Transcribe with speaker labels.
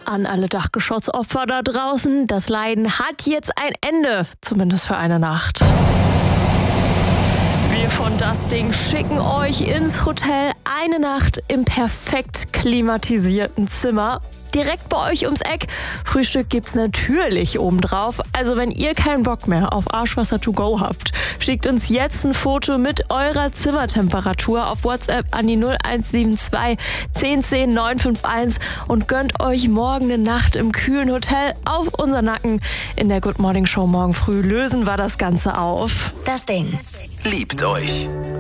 Speaker 1: An alle Dachgeschossopfer da draußen, das Leiden hat jetzt ein Ende, zumindest für eine Nacht. Wir von Das Ding schicken euch ins Hotel eine Nacht im perfekt klimatisierten Zimmer. Direkt bei euch ums Eck. Frühstück gibt's natürlich obendrauf. Also wenn ihr keinen Bock mehr auf Arschwasser to go habt, schickt uns jetzt ein Foto mit eurer Zimmertemperatur auf WhatsApp an die 0172 1010 951 und gönnt euch morgen eine Nacht im kühlen Hotel auf unser Nacken. In der Good Morning Show morgen früh lösen wir das Ganze auf.
Speaker 2: Das Ding.
Speaker 3: Liebt euch.